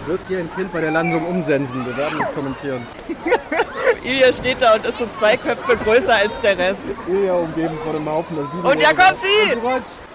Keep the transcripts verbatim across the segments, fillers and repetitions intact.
Wird hier ein Kind bei der Landung umsensen? Wir werden es kommentieren. Ilja steht da und ist so zwei Köpfe größer als der Rest. Ilja umgeben von einem Haufen. Und da kommt sie! Aber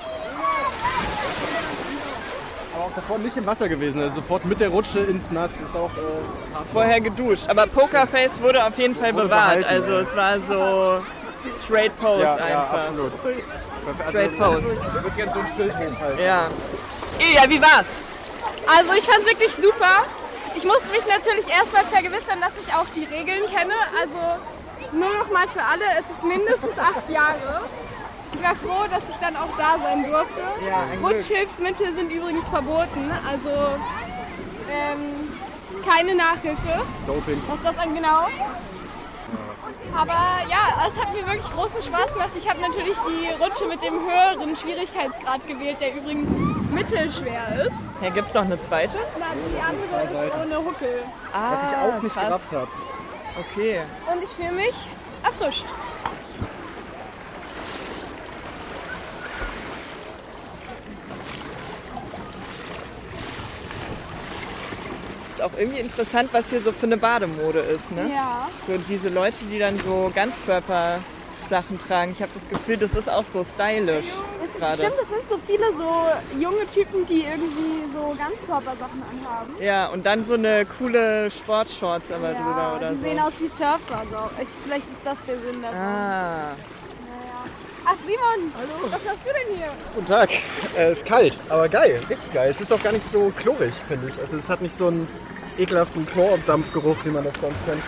auch davor nicht im Wasser gewesen. Also sofort mit der Rutsche ins Nass. Ist auch äh, vorher geduscht. Aber Pokerface wurde auf jeden Fall wurde bewahrt. behalten, Also ja. es war so straight pose ja, einfach. Ja, absolut. Straight pose. Ich würde gerne so ein Schild hochhalten. Ja. Ilja, wie war's? Also ich fand's wirklich super. Ich musste mich natürlich erstmal vergewissern, dass ich auch die Regeln kenne. Also nur noch mal für alle, es ist mindestens acht Jahre. Ich war froh, dass ich dann auch da sein durfte. Ja, Rutschhilfsmittel sind übrigens verboten, also ähm, keine Nachhilfe. Doping. Was ist das dann genau? Aber ja, es hat mir wirklich großen Spaß gemacht. Ich habe natürlich die Rutsche mit dem höheren Schwierigkeitsgrad gewählt, der übrigens mittelschwer ist. Ja, gibt's noch eine zweite? Na, die andere ist ohne Huckel. Ah, Was ich auch nicht krass. gerafft habe. Okay. Und ich fühle mich erfrischt. Ist auch irgendwie interessant, was hier so für eine Bademode ist, ne? Ja. So diese Leute, die dann so Ganzkörper-Sachen tragen. Ich habe das Gefühl, das ist auch so stylisch gerade. Stimmt, es sind so viele so junge Typen, die irgendwie so Ganzkörpersachen anhaben. Ja, und dann so eine coole Sportshorts aber Ja, drüber oder die so. sehen aus wie Surfer. So. Ich, vielleicht ist das der Sinn davon. Ah. Naja. Ach Simon, hallo. Was hast du denn hier? Guten Tag. Es äh, ist kalt, aber geil, richtig geil. Es ist auch gar nicht so chlorig, finde ich. Also es hat nicht so einen ekelhaften Chlordampfgeruch, wie man das sonst kennt.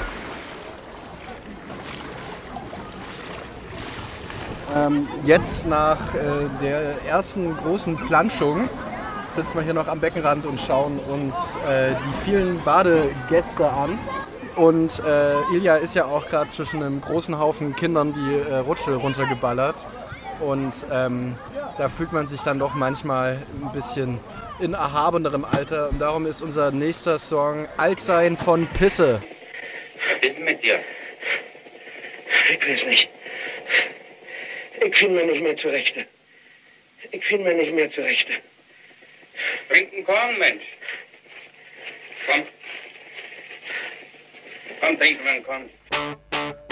Ähm, jetzt nach äh, der ersten großen Planschung sitzen wir hier noch am Beckenrand und schauen uns äh, die vielen Badegäste an. Und äh, Ilja ist ja auch gerade zwischen einem großen Haufen Kindern die äh, Rutsche runtergeballert. Und ähm, da fühlt man sich dann doch manchmal ein bisschen in erhabenerem Alter. Und darum ist unser nächster Song Altsein von Pisse. Was ist mit dir? Ich weiß nicht. Ich finde mir nicht mehr zurecht. Ich finde mir nicht mehr zurecht. Trink einen Korn, Mensch. Komm. Komm, trink einen Korn.